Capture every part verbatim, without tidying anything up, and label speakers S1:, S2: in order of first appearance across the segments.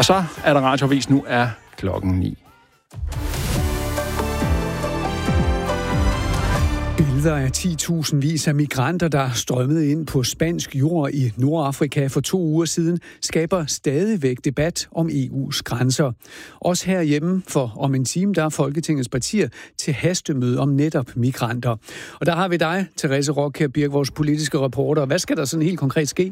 S1: så er der radioavis. Nu er klokken ni.
S2: Billeder af ti tusindvis af migranter, der strømmede ind på spansk jord i Nordafrika for to uger siden, skaber stadigvæk debat om E U's grænser. Også herhjemme, for om en time, der er Folketingets partier til hastemøde om netop migranter. Og der har vi dig, Therese Rockær Birk, vores politiske reporter. Hvad skal der sådan helt konkret ske?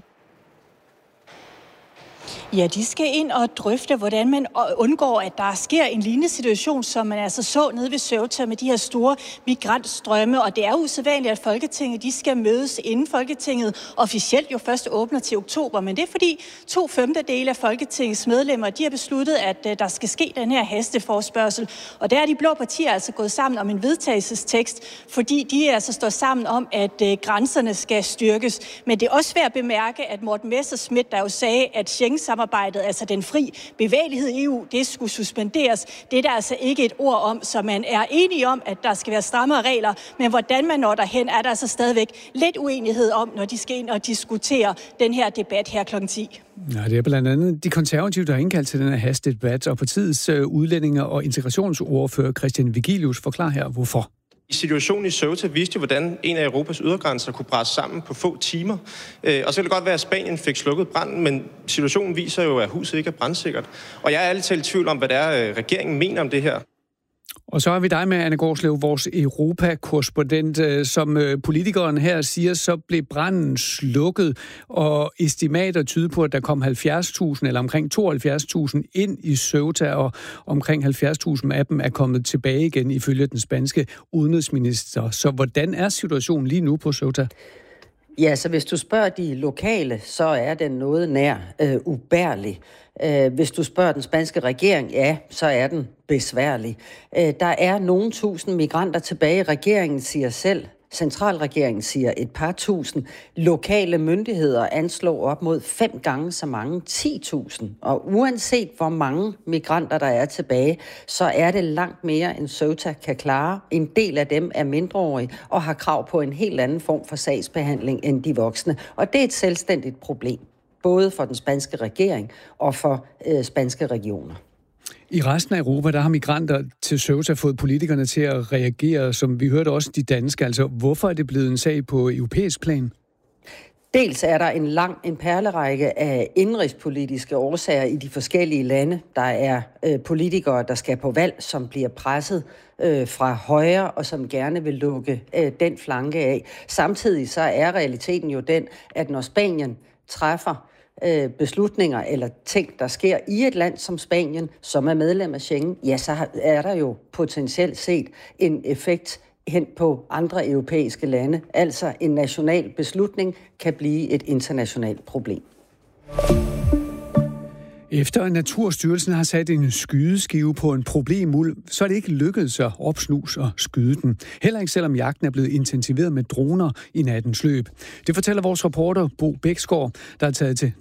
S3: Ja, de skal ind og drøfte, hvordan man undgår, at der sker en lignende situation, som man altså så nede ved Ceuta med de her store migrantstrømme. Og det er usædvanligt, at Folketinget de skal mødes inden Folketinget officielt jo først åbner til oktober. Men det er fordi to femtedele af Folketingets medlemmer de har besluttet, at der skal ske den her hasteforespørgsel. Og der er de blå partier altså gået sammen om en vedtagelsestekst, fordi de altså står sammen om, at grænserne skal styrkes. Men det er også værd at bemærke, at Morten Messerschmidt, der jo sagde, at Schengen-samarbejdet, altså den fri bevægelighed i E U, det skulle suspenderes. Det er der altså ikke et ord om, så man er enige om, at der skal være strammere regler, men hvordan man når derhen, er der altså stadigvæk lidt uenighed om, når de skal ind og diskutere den her debat her klokken ti.
S2: Ja, det er blandt andet de konservative, der har indkaldt til den her hastedebat, og partiets udlændinge- og integrationsordfører Christian Vigilius forklarer her, hvorfor.
S4: Situationen i Ceuta viste jo, hvordan en af Europas ydergrænser kunne presse sammen på få timer. Og så kan det godt være, at Spanien fik slukket branden, men situationen viser jo, at huset ikke er brandsikkert. Og jeg er ærligt talt i tvivl om, hvad det er, regeringen mener om det her.
S2: Og så er vi dig med, Anne Gårdslev, vores Europa-korrespondent. Som politikeren her siger, så blev branden slukket, og estimater tyder på, at der kom halvfjerds tusind eller omkring tooghalvfjerds tusind ind i Ceuta, og omkring halvfjerds tusind af dem er kommet tilbage igen, ifølge den spanske udenrigsminister. Så hvordan er situationen lige nu på Ceuta?
S5: Ja, så hvis du spørger de lokale, så er den noget nær øh, ubærlig. Øh, hvis du spørger den spanske regering, ja, så er den besværlig. Øh, der er nogle tusind migranter tilbage. Regeringen siger selv, centralregeringen siger et par tusind. Lokale myndigheder anslår op mod fem gange så mange, ti tusind. Og uanset hvor mange migranter der er tilbage, så er det langt mere end Ceuta kan klare. En del af dem er mindreårige og har krav på en helt anden form for sagsbehandling end de voksne. Og det er et selvstændigt problem, både for den spanske regering og for øh, spanske regioner.
S2: I resten af Europa, der har migranter til Ceuta fået politikerne til at reagere, som vi hørte også de danske. Altså, hvorfor er det blevet en sag på europæisk plan?
S5: Dels er der en lang en perlerække af indrigspolitiske årsager i de forskellige lande. Der er øh, politikere, der skal på valg, som bliver presset øh, fra højre, og som gerne vil lukke øh, den flanke af. Samtidig så er realiteten jo den, at når Spanien træffer beslutninger eller ting, der sker i et land som Spanien, som er medlem af Schengen, ja, så er der jo potentielt set en effekt hen på andre europæiske lande. Altså en national beslutning kan blive et internationalt problem.
S2: Efter at Naturstyrelsen har sat en skydeskive på en problemulv, så er det ikke lykkedes at opsnuse og skyde den. Heller ikke selvom jagten er blevet intensiveret med droner i nattens løb. Det fortæller vores reporter Bo Bæksgaard, der er taget til